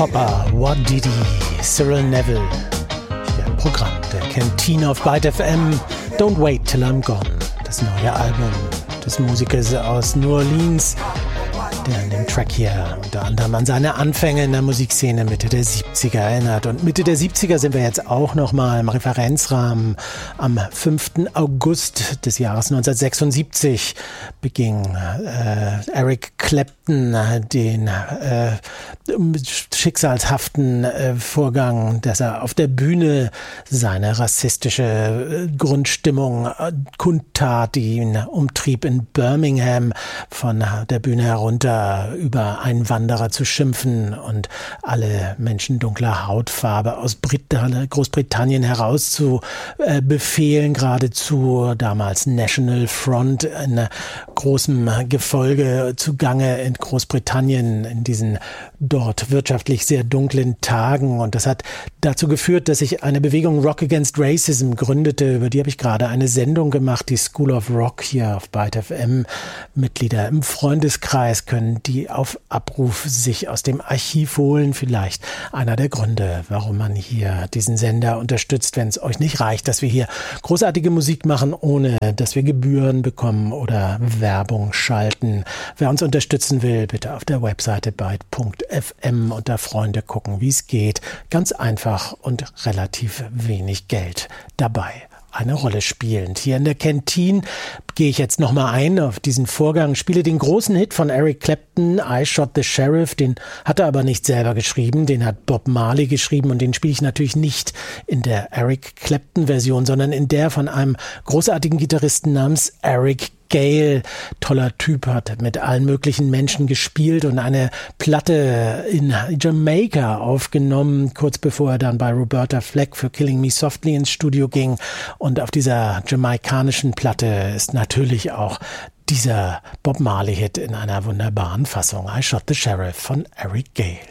Papa, What Did He, Cyril Neville. Hier im Programm der Kantine auf Byte FM. Don't Wait Till I'm Gone. Das neue Album des Musikers aus New Orleans, der an dem Track hier unter anderem an seine Anfänge in der Musikszene Mitte der 70er erinnert. Und Mitte der 70er sind wir jetzt auch nochmal im Referenzrahmen. Am 5. August des Jahres 1976 beging Eric Clapton den schicksalshaften Vorgang, dass er auf der Bühne seine rassistische Grundstimmung kundtat, die ihn umtrieb, in Birmingham von der Bühne herunter über Einwanderer zu schimpfen und alle Menschen dunkler Hautfarbe aus Großbritannien heraus zu befehlen, geradezu damals National Front in großem Gefolge zugange in Großbritannien in diesen dort wirtschaftlich sehr dunklen Tagen. Und das hat dazu geführt, dass sich eine Bewegung Rock Against Racism gründete. Über die habe ich gerade eine Sendung gemacht, die School of Rock hier auf Byte FM. Mitglieder im Freundeskreis können die auf Abruf sich aus dem Archiv holen. Vielleicht einer der Gründe, warum man hier diesen Sender unterstützt, wenn es euch nicht reicht, dass wir hier großartige Musik machen, ohne dass wir Gebühren bekommen oder Werbung schalten. Wer uns unterstützen will, bitte auf der Webseite byte.fm unter Freunde gucken, wie es geht. Ganz einfach und relativ wenig Geld dabei eine Rolle spielend. Hier in der Kantine gehe ich jetzt nochmal ein auf diesen Vorgang, spiele den großen Hit von Eric Clapton, I Shot the Sheriff, den hat er aber nicht selber geschrieben, den hat Bob Marley geschrieben und den spiele ich natürlich nicht in der Eric Clapton Version, sondern in der von einem großartigen Gitarristen namens Eric Gale, toller Typ, hat mit allen möglichen Menschen gespielt und eine Platte in Jamaika aufgenommen, kurz bevor er dann bei Roberta Fleck für Killing Me Softly ins Studio ging. Und auf dieser jamaikanischen Platte ist natürlich auch dieser Bob Marley-Hit in einer wunderbaren Fassung. I Shot the Sheriff von Eric Gale.